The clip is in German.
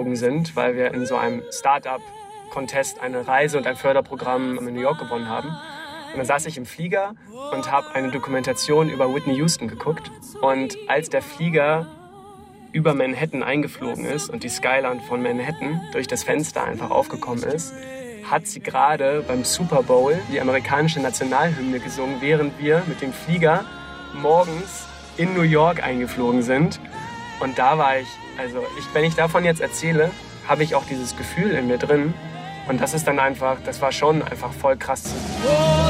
eingeflogen sind, weil wir in so einem Start-up-Contest eine Reise und ein Förderprogramm in New York gewonnen haben. Und dann saß ich im Flieger und habe eine Dokumentation über Whitney Houston geguckt. Und als der Flieger über Manhattan eingeflogen ist und die Skyline von Manhattan durch das Fenster einfach aufgekommen ist, hat sie gerade beim Super Bowl die amerikanische Nationalhymne gesungen, während wir mit dem Flieger morgens in New York eingeflogen sind. Und da war ich, wenn ich davon jetzt erzähle, habe ich auch dieses Gefühl in mir drin. Und das ist dann einfach, das war schon einfach voll krass zu sehen.